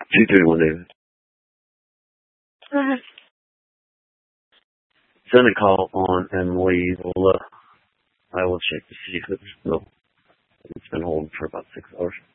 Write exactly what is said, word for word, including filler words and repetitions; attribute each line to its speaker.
Speaker 1: two thirty-one, David.
Speaker 2: Uh,
Speaker 1: Send a call on Emily. Well, uh, I will check to see if it's, no, it's been holding for about six hours.